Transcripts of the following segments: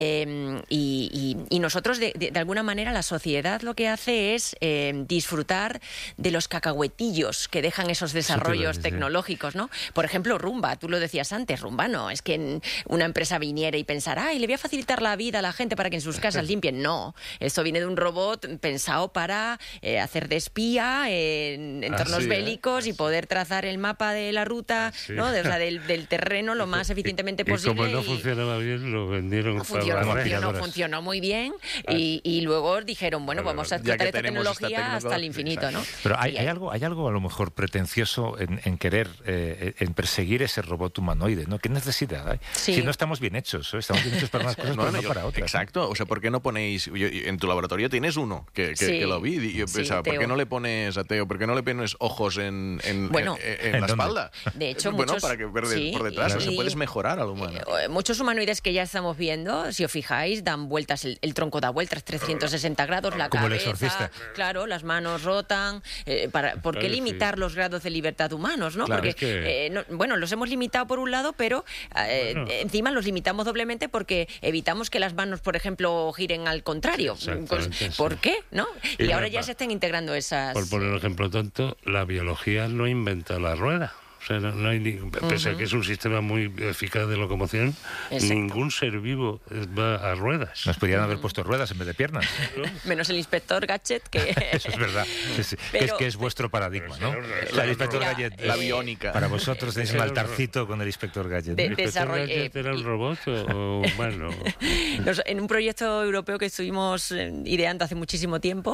Y nosotros, de alguna manera, la sociedad lo que hace es disfrutar de los cacahuetillos que dejan esos desarrollos tecnológicos, ¿no? Por ejemplo, Rumba, tú lo decías antes, Rumba no, es que una empresa viniera y pensara, ay, le voy a facilitar la vida a la gente para que en sus casas limpien. No, esto viene de un robot pensado para hacer de espía en entornos bélicos y poder trazar el mapa de la ruta, ¿no? O sea, del terreno lo más eficientemente posible. Y como no funcionaba bien, lo vendieron. Funcionó muy bien y luego dijeron, bueno, vamos a explotar esta tecnología hasta el infinito, ¿no? Pero hay algo a lo mejor pretencioso en querer, en perseguir ese robot humanoide, ¿no? ¿Qué necesidad hay? Sí. Si no estamos bien hechos, estamos bien hechos para unas cosas, pero no para otras. Exacto, o sea, ¿por qué no ponéis... en tu laboratorio tienes uno, que lo vi, y yo pensaba, ¿por qué no le pones a Teo? ¿Por qué no le pones ojos en la espalda? De hecho, para que ver por detrás, o sea, puedes mejorar al humano. Muchos humanoides que ya estamos viendo, si os fijáis, dan vueltas, el tronco da vueltas 360 grados, la como cabeza, el exorcista. Claro, las manos rotan. ¿Por qué limitar los grados de libertad humanos, no? Claro, porque, los hemos limitado por un lado, pero encima los limitamos doblemente porque evitamos que las manos, por ejemplo, giren al contrario. ¿Por qué? ¿No? Y ahora ya se están integrando esas... Por poner un ejemplo tonto, la biología no inventa la rueda. O sea, no hay pese a que es un sistema muy eficaz de locomoción, ningún ser vivo va a ruedas. Nos podrían haber puesto ruedas en vez de piernas. Menos el inspector Gadget, que... Eso es verdad. Que es vuestro paradigma, ¿no? El inspector Gadget. La biónica. Para vosotros tenéis un altarcito con el inspector Gadget. ¿El inspector Gadget era un robot o humano? En un proyecto europeo que estuvimos ideando hace muchísimo tiempo,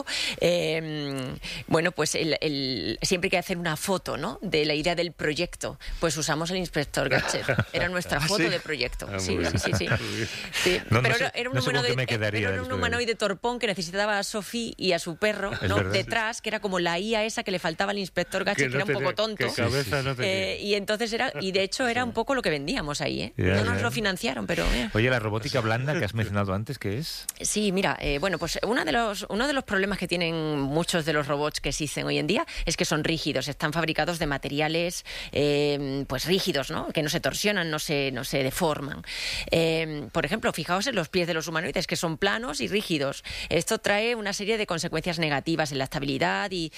pues siempre hay que hacer una foto, ¿no?, de la idea del proyecto. Pues usamos el inspector Gadget. Era nuestra foto de proyecto. Sí. Pero era un humanoide torpón que necesitaba a Sophie y a su perro, ¿no?, detrás, que era como la IA esa que le faltaba al inspector Gadget, que era un poco tonto. Y entonces y de hecho era un poco lo que vendíamos ahí, ¿eh? No nos lo financiaron, pero... Oye, la robótica blanda que has mencionado antes, ¿qué es? Sí, mira, pues uno de los problemas que tienen muchos de los robots que existen hoy en día es que son rígidos, están fabricados de materiales pues rígidos, ¿no?, que no se torsionan, no se deforman. Por ejemplo, fijaos en los pies de los humanoides, que son planos y rígidos. Esto trae una serie de consecuencias negativas en la estabilidad y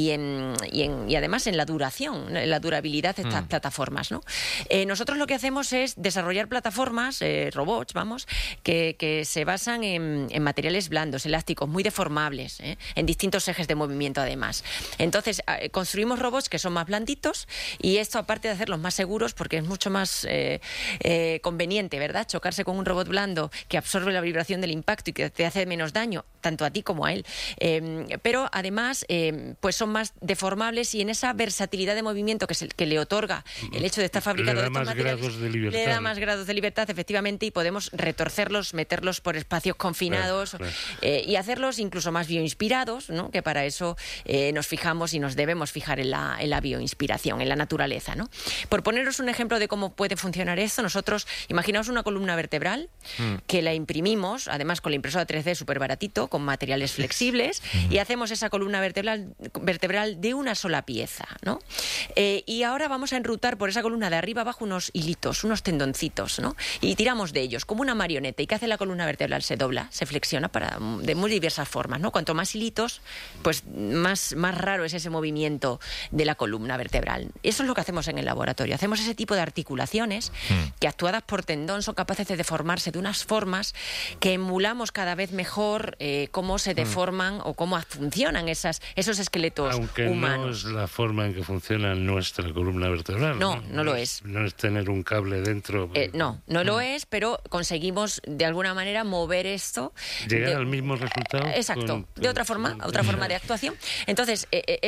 además en la duración, en la durabilidad de estas plataformas, ¿no? Nosotros lo que hacemos es desarrollar plataformas, robots, que se basan en materiales blandos, elásticos, muy deformables, en distintos ejes de movimiento además. Entonces, construimos robots que son más blanditos, y esto, aparte de hacerlos más seguros, porque es mucho más conveniente, ¿verdad?, chocarse con un robot blando que absorbe la vibración del impacto y que te hace menos daño, tanto a ti como a él. Pero además, pues son más deformables, y en esa versatilidad de movimiento que le otorga el hecho de estar fabricado de estos materiales, le da más grados de libertad, efectivamente, y podemos retorcerlos, meterlos por espacios confinados, y hacerlos incluso más bioinspirados, ¿no?, que para eso nos fijamos y nos debemos fijar en la bioinspiración, en la naturaleza, ¿no? Por poneros un ejemplo de cómo puede funcionar esto, nosotros, imaginaos una columna vertebral que la imprimimos, además con la impresora 3D súper baratito, con materiales flexibles, y hacemos esa columna vertebral de una sola pieza, ¿no? Y ahora vamos a enrutar por esa columna de arriba abajo unos hilitos, unos tendoncitos, ¿no? Y tiramos de ellos como una marioneta. ¿Y qué hace la columna vertebral? Se dobla, se flexiona de muy diversas formas, ¿no? Cuanto más hilitos, pues más raro es ese movimiento de la columna vertebral. Eso es lo que hacemos en el laboratorio. Hacemos ese tipo de articulaciones que, actuadas por tendón, son capaces de deformarse de unas formas que emulamos cada vez mejor cómo se deforman o cómo funcionan esos esqueletos humanos. No es la forma en que funciona nuestra columna vertebral. No lo es. No es tener un cable dentro. No lo es, pero conseguimos de alguna manera mover esto. Llegar al mismo resultado. Exacto, de otra forma de actuación. Entonces,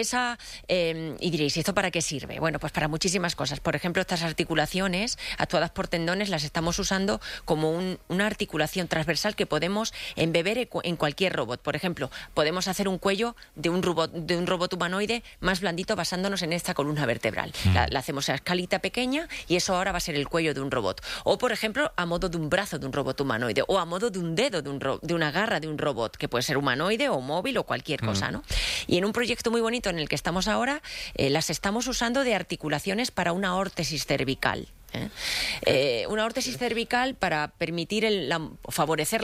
y diréis, ¿y esto para qué sirve? Bueno, pues para muchísimas cosas. Por ejemplo, estas articulaciones actuadas por tendones las estamos usando como una articulación transversal que podemos embeber en cualquier robot. Por ejemplo, podemos hacer un cuello de un robot humanoide más blandito basándonos en esta columna vertebral. La hacemos a escalita pequeña y eso ahora va a ser el cuello de un robot. O, por ejemplo, a modo de un brazo de un robot humanoide, o a modo de un dedo de una garra de un robot, que puede ser humanoide o móvil o cualquier cosa, ¿no? Y en un proyecto muy bonito en el que estamos ahora, las estamos usando de articulaciones para una órtesis cervical. Una órtesis cervical para permitir favorecer